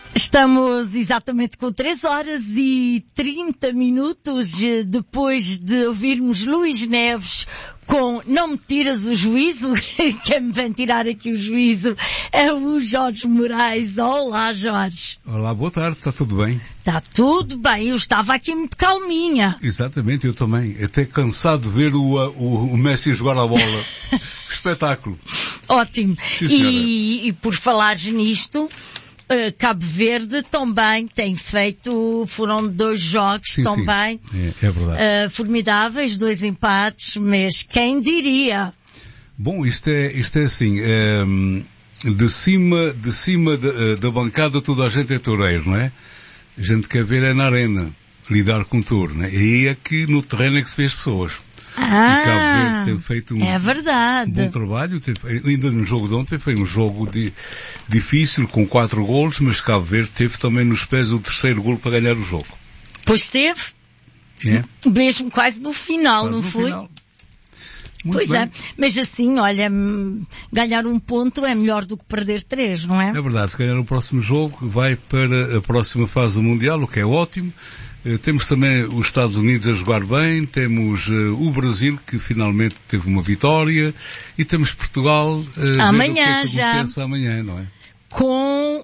Estamos exatamente com 3 horas e 30 minutos depois de ouvirmos Luís Neves com Não Me Tiras o Juízo. Quem me vem tirar aqui o juízo é o Jorge Moraes. Olá, Jorge. Olá, boa tarde, está tudo bem? Está tudo bem, eu estava aqui muito calminha. Exatamente, eu também. Até cansado de ver o Messi jogar a bola. Espetáculo. Ótimo. Sim, e por falares nisto, Cabo Verde também tem feito, foram 2 jogos sim, também. Sim. É verdade. Formidáveis, 2 empates, mas quem diria? Bom, isto é assim, de cima da bancada toda a gente é toureiro, não é? A gente quer ver é na arena, lidar com o touro, não é? E aí é que no terreno é que se vê as pessoas. E Cabo Verde tem feito um bom trabalho. Ainda no jogo de ontem foi um jogo difícil, com 4 golos, mas Cabo Verde teve também nos pés o 3º golo para ganhar o jogo. Pois teve. É. Mesmo quase no final, quase não no foi? Final. Pois é, mas assim, olha, ganhar 1 ponto é melhor do que perder 3, não é? É verdade, se ganhar o próximo jogo vai para a próxima fase do Mundial, o que é ótimo. Temos também os Estados Unidos a jogar bem, temos o Brasil que finalmente teve uma vitória e temos Portugal amanhã já amanhã, não é? Com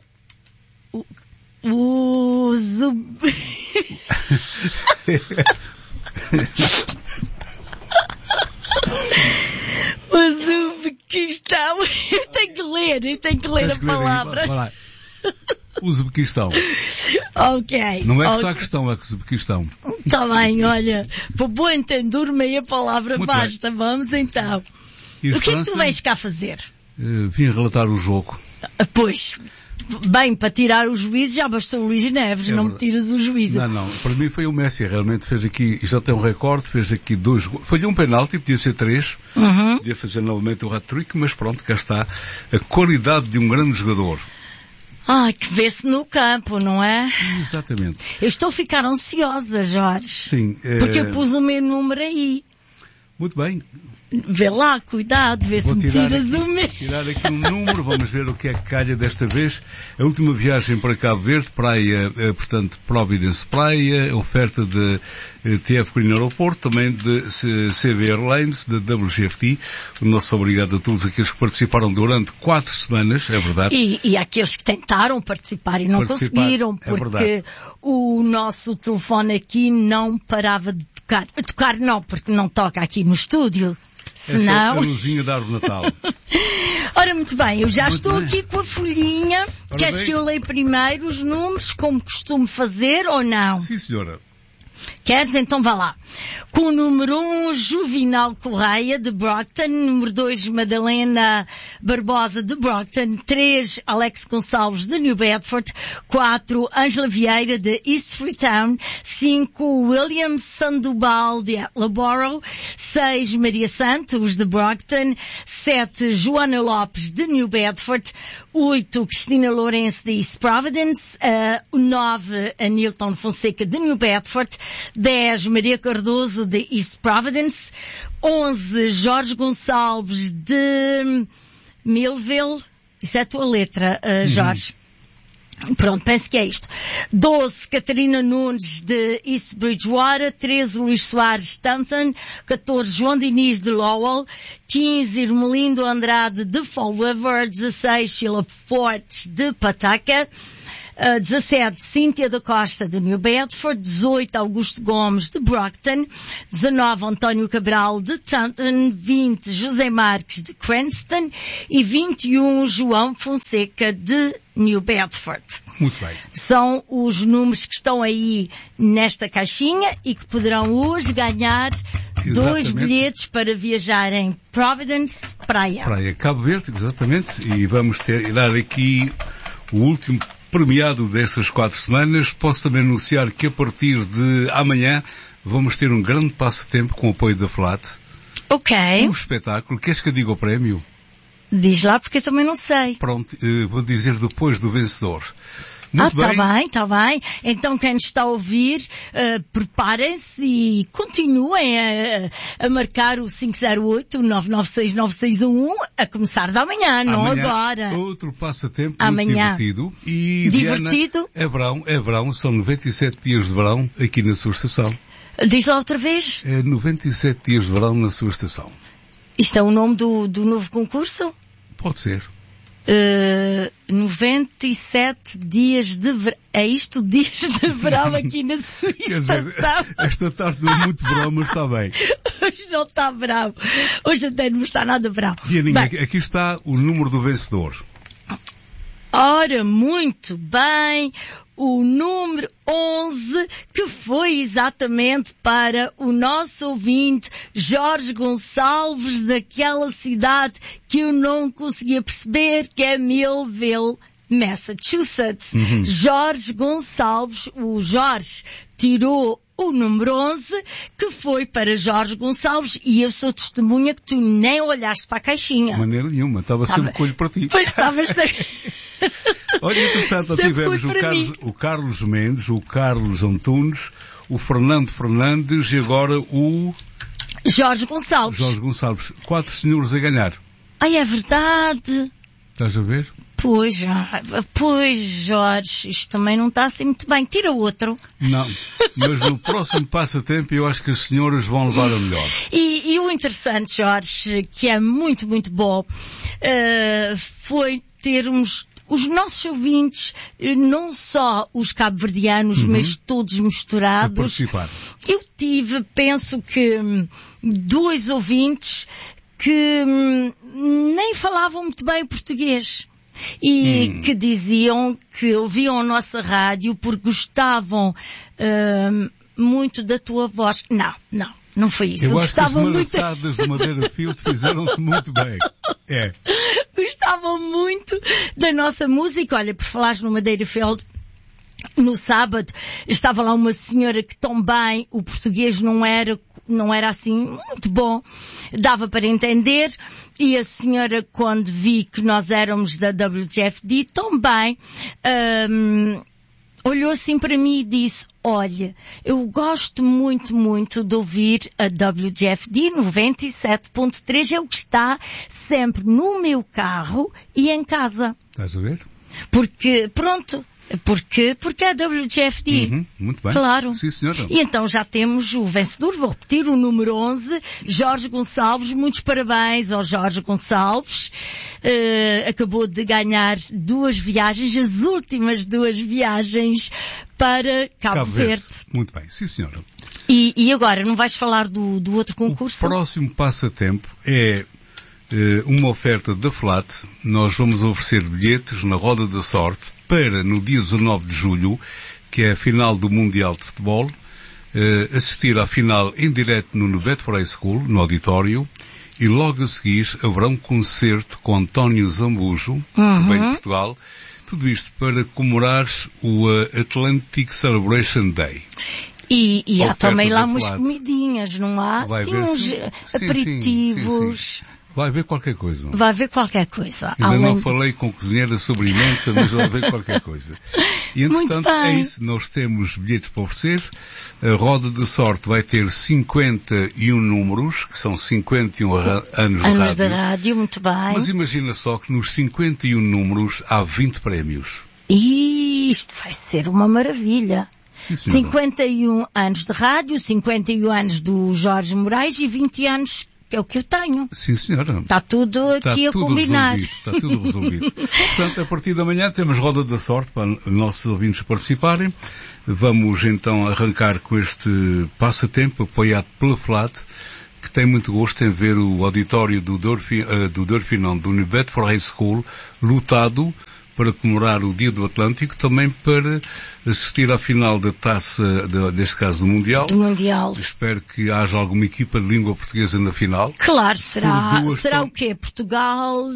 o Uzbequistão. Eu tenho que ler a palavra. Vai lá. Uzbequistão. Ok. Não é que só a questão, é que Uzbequistão. Está bem, olha. Para bom entender, meia palavra muito basta. Bem. Vamos então. O que é que tu vens cá fazer? Vim relatar o jogo. Pois. Bem, para tirar o juízo já bastou o Luís Neves, não me tiras o juízo. Não, para mim foi o Messi, realmente fez aqui, já tem um recorde, fez aqui 2 gols, falhou um penalti, podia ser 3, podia fazer novamente o hat-trick, mas pronto, cá está a qualidade de um grande jogador. Que vê-se no campo, não é? Exatamente. Eu estou a ficar ansiosa, Jorge. Sim. Porque eu pus o meu número aí. Muito bem. Vê lá, cuidado, vê se me tiras o meu. Tirar aqui um número, vamos ver o que é que calha desta vez. A última viagem para Cabo Verde, praia, portanto, Providence Praia, oferta de TF Green Aeroporto, também de CV Airlines, da WGFT. O nosso obrigado a todos aqueles que participaram durante 4 semanas, é verdade. E aqueles que tentaram participar e não conseguiram, porque o nosso telefone aqui não parava de tocar. Tocar não, porque não toca aqui no estúdio. Senão... É só a luzinha da árvore de Natal. Ora, muito bem, eu já muito estou bem. Aqui com a folhinha. Ora Queres bem. que eu leia primeiro os números, como costumo fazer, ou não? Sim, senhora. Queres? Então vá lá. Com o número 1, Juvinal Correia, de Brockton. Número 2, Madalena Barbosa, de Brockton. 3, Alex Gonçalves, de New Bedford. 4, Ângela Vieira, de East Freetown. 5, William Sandoval, de Attleboro. 6, Maria Santos, de Brockton. 7, Joana Lopes, de New Bedford. 8, Cristina Lourenço, de East Providence. 9, Anilton Fonseca, de New Bedford. 10, Maria Cardoso, de East Providence. 11, Jorge Gonçalves, de Millville. Isso é a tua letra, Jorge. Pronto, penso que é isto. 12, Catarina Nunes, de East Bridgewater. 13, Luís Soares, Stanton. 14, João Diniz, de Lowell. 15, Irmelindo Andrade, de Fall River. 16, Sheila Fortes, de Pataca. 17, Cíntia da Costa, de New Bedford. 18, Augusto Gomes, de Brockton. 19, António Cabral, de Taunton. 20, José Marques, de Cranston. E 21, João Fonseca, de New Bedford. Muito bem. São os números que estão aí nesta caixinha e que poderão hoje ganhar 2 bilhetes para viajar em Providence Praia. Praia Cabo Verde, exatamente. E vamos dar aqui o último premiado destas 4 semanas. Posso também anunciar que a partir de amanhã vamos ter um grande passatempo com o apoio da FLAT. Ok. Um espetáculo. Queres que eu diga o prémio? Diz lá porque eu também não sei. Pronto, vou dizer depois do vencedor. Muito bem. Está bem. Então quem está a ouvir, preparem-se e continuem a marcar o 508, o 996-9611, a começar de amanhã, não agora. Outro passatempo amanhã. Muito divertido. E divertido? Diana, é verão, são 97 dias de verão aqui na sua estação. Diz lá outra vez. É 97 dias de verão na sua estação. Isto é o nome do novo concurso? Pode ser. 97 dias de verão. É isto, dias de verão aqui na sua estação? Dizer, esta tarde não é muito verão, mas está bem. Hoje não está verão. Hoje até não está nada verão. Dianinha, aqui está o número do vencedor. Ora, muito bem, o número 11, que foi exatamente para o nosso ouvinte Jorge Gonçalves, daquela cidade que eu não conseguia perceber, que é Millville, Massachusetts. Jorge Gonçalves, o Jorge tirou o número 11, que foi para Jorge Gonçalves, e eu sou testemunha que tu nem olhaste para a caixinha. De maneira nenhuma, estava sempre colho para ti. Pois estavas... Olha, interessante, tivemos o Carlos Mendes, o Carlos Antunes, o Fernando Fernandes e agora o... Jorge Gonçalves. 4 senhores a ganhar. Ai, é verdade. Estás a ver? Pois, Jorge, isto também não está assim muito bem. Tira outro. Não, mas no próximo passatempo eu acho que as senhoras vão levar a melhor. E o interessante, Jorge, que é muito, muito bom, foi termos os nossos ouvintes, não só os cabo-verdianos, mas todos misturados. A participar. Eu tive, penso que, 2 ouvintes que nem falavam muito bem o português. E que diziam que ouviam a nossa rádio porque gostavam muito da tua voz. Não foi isso. Eu acho que as embaraçadas de Madeira Field fizeram-te muito bem. É. Gostavam muito da nossa música. Olha, por falares no Madeira Field, no sábado estava lá uma senhora que também o português não era assim muito bom, dava para entender, e a senhora, quando vi que nós éramos da WGFD, também olhou assim para mim e disse: olha, eu gosto muito, muito de ouvir a WGFD 97.3, é o que está sempre no meu carro e em casa. Estás a ver? Porque é a WGFD. Muito bem. Claro. Sim, senhora. E então já temos o vencedor, vou repetir, o número 11, Jorge Gonçalves. Muitos parabéns ao Jorge Gonçalves. Acabou de ganhar 2 viagens, as últimas 2 viagens para Cabo Verde. Muito bem, sim, senhora. E agora, não vais falar do outro concurso? O próximo passatempo é uma oferta da FLAT. Nós vamos oferecer bilhetes na Roda da Sorte para, no dia 19 de julho, que é a final do Mundial de Futebol, assistir à final em direto no Bedford High School, no auditório, e logo a seguir haverá um concerto com António Zambujo, que vem de Portugal. Tudo isto para comemorar o Atlantic Celebration Day. E há também lá umas comidinhas, não há? Sim, uns aperitivos. Sim. Vai haver qualquer coisa. Vai haver qualquer coisa. Ainda não falei com a cozinheira sobre emenda, mas vai haver qualquer coisa. E entretanto é isso, nós temos bilhetes para oferecer. A Roda de Sorte vai ter 51 números, que são 51 anos de rádio. Muito bem. Mas imagina só que nos 51 números há 20 prémios. E isto vai ser uma maravilha. Sim, 51 anos de rádio, 51 anos do Jorge Moraes e 20 anos é o que eu tenho. Sim, senhora. Está tudo aqui a combinar. Está tudo resolvido. Portanto, a partir da manhã temos Roda da Sorte para os nossos ouvintes participarem. Vamos então arrancar com este passatempo apoiado pela FLAT, que tem muito gosto em ver o auditório do New Bedford High School lotado para comemorar o Dia do Atlântico, também para assistir à final da taça, neste caso do Mundial. Do Mundial. Espero que haja alguma equipa de língua portuguesa na final. Claro, será o quê? Portugal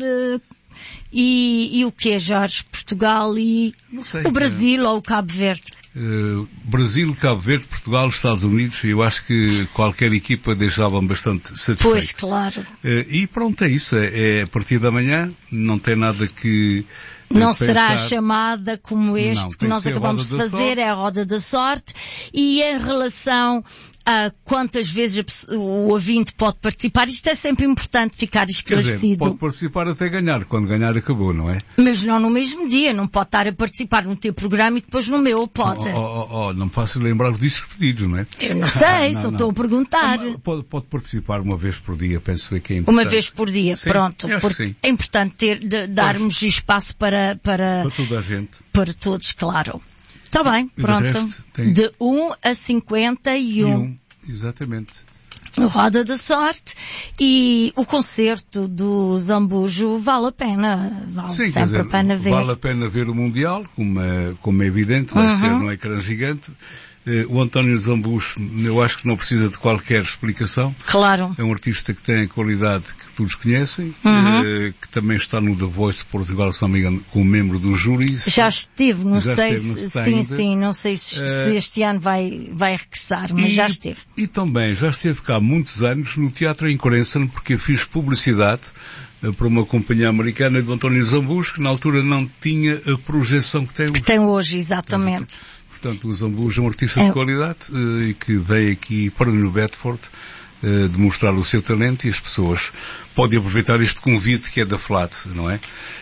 e o quê, Jorge? Portugal e não sei, o Brasil ou o Cabo Verde? Brasil, Cabo Verde, Portugal, Estados Unidos, eu acho que qualquer equipa deixava-me bastante satisfeito. Pois, claro. E pronto, é isso. É a partir da manhã, não tem nada que Não será chamada como este não, que nós acabamos de fazer, é a Roda da Sorte. E em relação a quantas vezes o ouvinte pode participar, isto é sempre importante ficar esclarecido. Quer dizer, pode participar até ganhar, quando ganhar acabou, não é? Mas não no mesmo dia, não pode estar a participar no teu programa e depois no meu, pode? Não me faço lembrar os discos pedidos, não é? Eu não sei, só estou a perguntar. Pode participar uma vez por dia, penso que é importante. Uma vez por dia, sim, pronto. Porque é importante darmos espaço para toda a gente. Para todos, claro. Está bem, pronto. De 1 a 51. Exatamente. Roda da Sorte e o concerto do Zambujo vale a pena. Vale sempre a pena ver. Vale a pena ver o Mundial, como é evidente, vai ser num ecrã gigante. O António Zambujo, eu acho que não precisa de qualquer explicação. Claro. É um artista que tem a qualidade que todos conhecem, que também está no The Voice Portugal, se não me engano, como membro do júri. Já esteve, não sei se... Sim, não sei se este ano vai regressar, mas já esteve. E também já esteve cá há muitos anos no Teatro em Corenson, porque eu fiz publicidade para uma companhia americana do António Zambujo, que na altura não tinha a projeção que tem hoje. Que tem hoje, exatamente. Portanto, o Zambujo é um artista de qualidade e que veio aqui para o New Bedford demonstrar o seu talento, e as pessoas podem aproveitar este convite que é da FLAT, não é?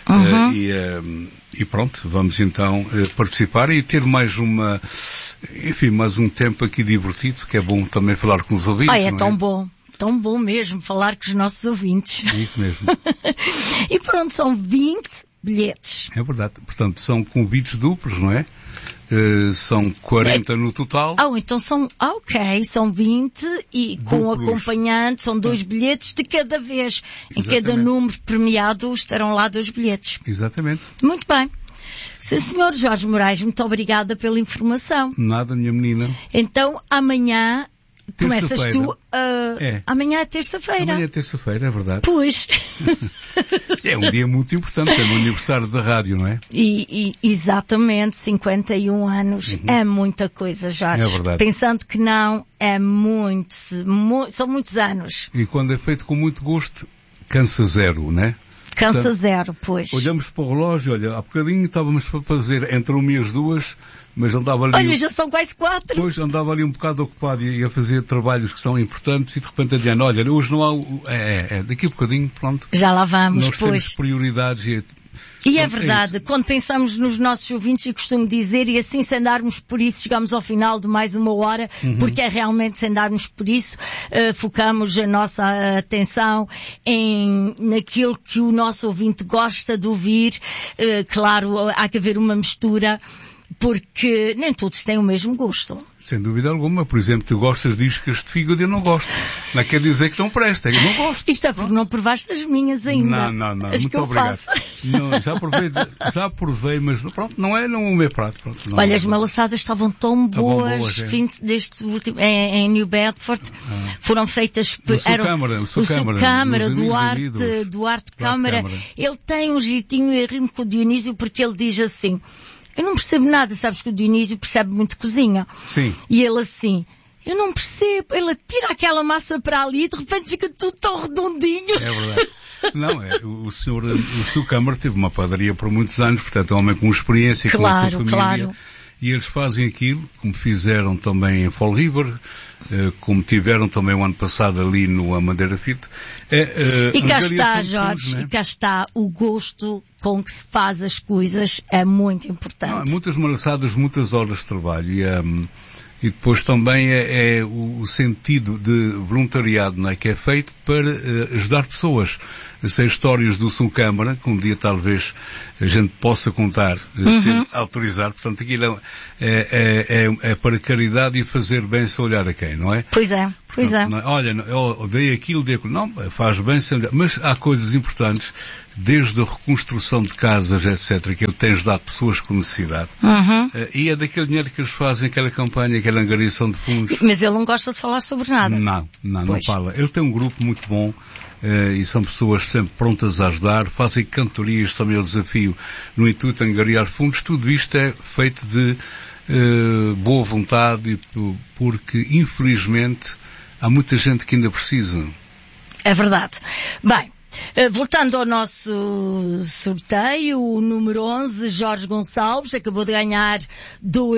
E pronto, vamos então participar e ter mais um tempo aqui divertido, que é bom também falar com os ouvintes. É tão bom. Tão bom mesmo falar com os nossos ouvintes. É isso mesmo. E pronto, são 20 bilhetes. É verdade. Portanto, são convites duplos, não é? São 40 no total. Então são 20 e duplos. Com acompanhante são 2 bilhetes de cada vez. Exatamente. Em cada número premiado estarão lá 2 bilhetes. Exatamente. Muito bem. Sim, senhor Jorge Moraes, muito obrigada pela informação. Nada, minha menina. Então, amanhã começas tu... Amanhã é terça-feira. Amanhã é terça-feira, é verdade. Pois. É um dia muito importante, é o aniversário da rádio, não é? Exatamente, 51 anos. É muita coisa, Jorge. É verdade. Pensando que não, são muitos anos. E quando é feito com muito gosto, cansa zero, não é? Cansa zero, pois. Olhamos para o relógio, há bocadinho estávamos para fazer entre 1 e as 2, mas andava ali... Olha, já são quase 4. Pois, andava ali um bocado ocupado e a fazer trabalhos que são importantes e de repente adiante, olha, hoje não há... daqui a bocadinho, pronto. Já lá vamos, nós pois. Temos prioridades e é verdade, quando pensamos nos nossos ouvintes, e costumo dizer, e assim sem darmos por isso, chegamos ao final de mais uma hora, porque é realmente sem darmos por isso, focamos a nossa atenção naquilo que o nosso ouvinte gosta de ouvir. Claro, há que haver uma mistura, porque nem todos têm o mesmo gosto. Sem dúvida alguma. Por exemplo, tu gostas de iscas de fígado e eu não gosto. Não quer dizer que não presta, eu não gosto. Isto é porque não provaste as minhas ainda. Não. Muito obrigado. Não, já provei, mas pronto, não é o meu prato. Pronto, olha, as malaçadas estavam tão boas, deste último, em New Bedford. Foram feitas por... O Sr. Câmara, Duarte Câmara. Ele tem um jeitinho e rimo com o Dionísio, porque ele diz assim... Eu não percebo nada, sabes que o Dionísio percebe muito cozinha. Sim. E ele assim, eu não percebo, ele tira aquela massa para ali e de repente fica tudo tão redondinho. É verdade. Não, o Sr. Câmara teve uma padaria por muitos anos, portanto é um homem com experiência, com a sua família. Claro. E eles fazem aquilo, como fizeram também em Fall River, como tiveram também o ano passado ali no Madeira Fito. E cá está, Jorge, né? E cá está o gosto com que se faz as coisas, é muito importante. Muitas malaçadas, muitas horas de trabalho e depois também é o sentido de voluntariado, não é? Que é feito para ajudar pessoas. Sei histórias do Sr. Câmara, que um dia talvez a gente possa contar, sem autorizar. Portanto, aquilo é para caridade e fazer bem sem olhar a quem, não é? Pois é, pois é. Não, olha, eu dei aquilo, não, faz bem sem olhar. Mas há coisas importantes, desde a reconstrução de casas, etc., que ele tem ajudado pessoas com necessidade. E é daquele dinheiro que eles fazem, aquela campanha, aquela angariação de fundos. Mas ele não gosta de falar sobre nada. Não fala. Ele tem um grupo muito bom, e são pessoas sempre prontas a ajudar, fazem cantorias também ao desafio no intuito de angariar fundos. Tudo isto é feito de boa vontade, porque infelizmente há muita gente que ainda precisa. É verdade. Bem, Voltando ao nosso sorteio, o número 11, Jorge Gonçalves, acabou de ganhar